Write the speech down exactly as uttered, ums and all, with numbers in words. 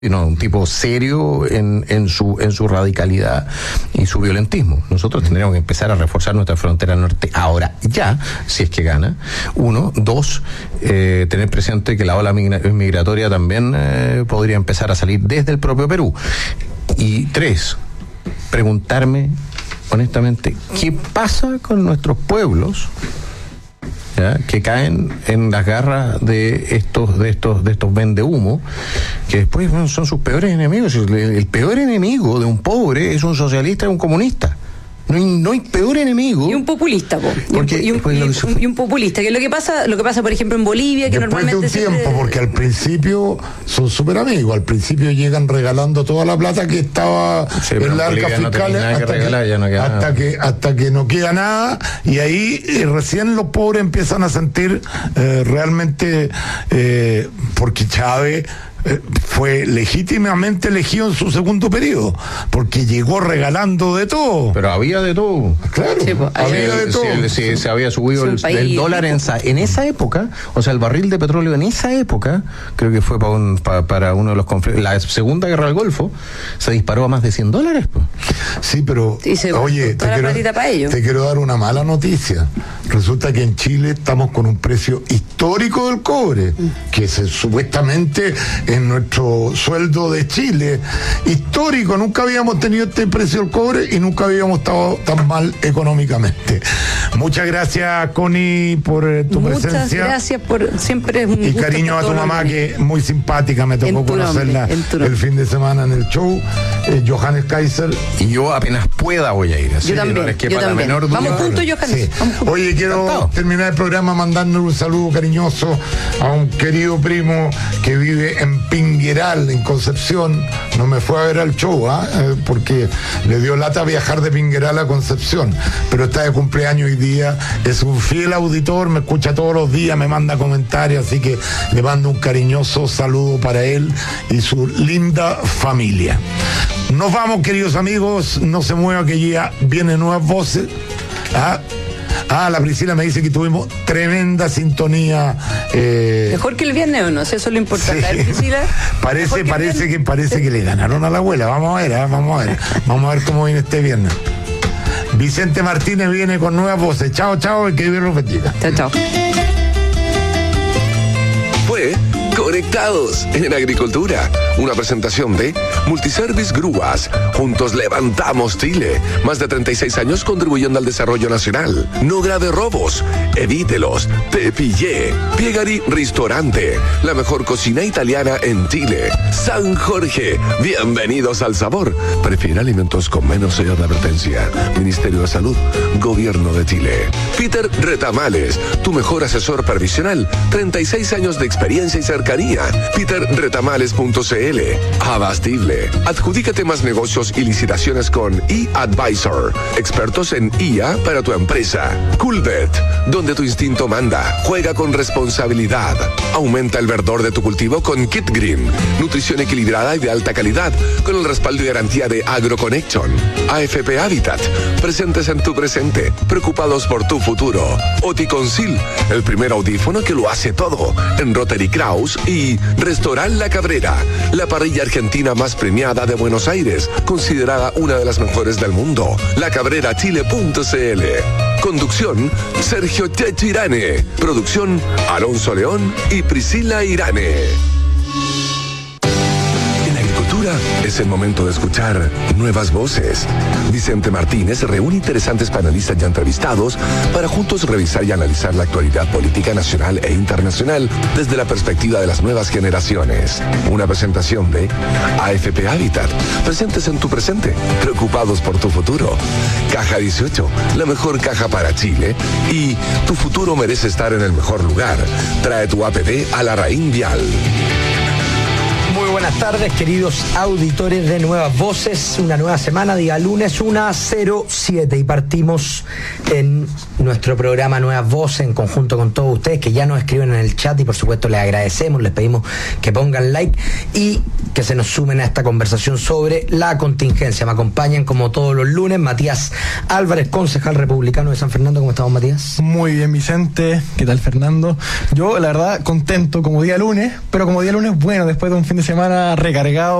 No, un tipo serio en, en su en su radicalidad y su violentismo. Nosotros tendríamos que empezar a reforzar nuestra frontera norte ahora ya, si es que gana. Uno, dos, eh, tener presente que la ola migratoria también eh, podría empezar a salir desde el propio Perú. Y tres, preguntarme honestamente, ¿qué pasa con nuestros pueblos? ¿Ya? Que caen en las garras de estos de estos de estos vendehumo, que después, bueno, son sus peores enemigos. El, el peor enemigo de un pobre es un socialista y un comunista. No hay, no hay peor enemigo. Y un populista, po. Porque, y, un, y, un, y un populista, que es lo que pasa, lo que pasa, por ejemplo, en Bolivia, que después normalmente de un tiempo, siempre... porque al principio son súper amigos, al principio llegan regalando toda la plata que estaba sí, en la arca fiscal no hasta, que regalar, que, no hasta, que, hasta que no queda nada, y ahí eh, recién los pobres empiezan a sentir eh, realmente, eh, porque Chávez Eh, fue legítimamente elegido en su segundo periodo, porque llegó regalando de todo. Pero había de todo. Claro, sí, pues, había había, de todo. Se, se, se había subido el, el dólar en, en esa época, o sea, el barril de petróleo en esa época, creo que fue para, un, para, para uno de los conflictos, la segunda guerra del Golfo, se disparó a más de cien dólares. Pues. Sí, pero, se, oye, te quiero, te quiero dar una mala noticia. Resulta que en Chile estamos con un precio histórico del cobre, mm. que se, supuestamente en nuestro sueldo de Chile, histórico, nunca habíamos tenido este precio del cobre y nunca habíamos estado tan mal económicamente. Muchas gracias, Connie, por eh, tu Muchas presencia. Muchas gracias por siempre es un y gusto cariño a tu mamá, que es muy simpática, me tocó conocerla nombre, el fin de semana en el show. eh, Johannes Kaiser. Y yo apenas pueda voy a ir. Así yo también, no es que yo para también. La menor Vamos juntos, Johannes. Sí. Vamos juntos. Oye, quiero Encantado. terminar el programa mandándole un saludo cariñoso a un querido primo que vive en Pingueral, en Concepción. No me fue a ver al show, ¿ah? ¿eh? porque le dio lata viajar de Pingueral a Concepción, pero está de cumpleaños hoy día, es un fiel auditor, me escucha todos los días, me manda comentarios, así que le mando un cariñoso saludo para él y su linda familia. Nos vamos, queridos amigos, no se mueva que ya vienen nuevas voces. ¿Ah? Ah, la Priscila me dice que tuvimos tremenda sintonía. Eh... Mejor que el viernes, ¿o no? Eso es lo importante. Sí. Priscila, parece, que parece que parece sí. que le ganaron a la abuela. Vamos a ver, ¿eh? vamos a ver, vamos a ver cómo viene este viernes. Vicente Martínez viene con nuevas voces. Chao, chao, y que Dios los bendiga. Chao, chao. Fue Conectados en Agricultura, una presentación de Multiservice Grúas. Juntos levantamos Chile. Más de treinta y seis años contribuyendo al desarrollo nacional. No grave robos, evítelos. Te pillé. Piegari Ristorante, la mejor cocina italiana en Chile. San Jorge, bienvenidos al sabor. Prefiere alimentos con menos sellos de advertencia. Ministerio de Salud, Gobierno de Chile. Peter Retamales, tu mejor asesor previsional. treinta y seis años de experiencia y cercanía. peter retamales punto c l. Abastible. Adjudícate más negocios y licitaciones con eAdvisor. Expertos en I A para tu empresa. Coolbet, donde tu instinto manda. Juega con responsabilidad. Aumenta el verdor de tu cultivo con Kit Green. Nutrición equilibrada y de alta calidad, con el respaldo y garantía de AgroConnection. A F P Habitat, presentes en tu presente, preocupados por tu futuro. Oticonsil, el primer audífono que lo hace todo. En Rotary Kraus y Restaurant La Cabrera, la parrilla argentina más premiada de Buenos Aires, considerada una de las mejores del mundo. la cabrera chile punto c l. Conducción, Sergio Checho Irane. Producción, Alonso León y Priscila Irane. Es el momento de escuchar nuevas voces. Vicente Martínez reúne interesantes panelistas ya entrevistados para juntos revisar y analizar la actualidad política nacional e internacional desde la perspectiva de las nuevas generaciones. Una presentación de A F P Habitat, presentes en tu presente, preocupados por tu futuro. Caja dieciocho, la mejor caja para Chile. Y tu futuro merece estar en el mejor lugar. Trae tu A P P a la Raín Vial. Muy buenas tardes, queridos auditores de Nuevas Voces. Una nueva semana, día lunes, una cero siete. Y partimos en nuestro programa Nuevas Voces en conjunto con todos ustedes que ya nos escriben en el chat y por supuesto les agradecemos, les pedimos que pongan like y que se nos sumen a esta conversación sobre la contingencia. Me acompañan como todos los lunes Matías Álvarez, concejal republicano de San Fernando. ¿Cómo estamos, Matías? Muy bien, Vicente. ¿Qué tal, Fernando? Yo, la verdad, contento como día lunes, pero como día lunes, bueno, después de un fin de semana está recargado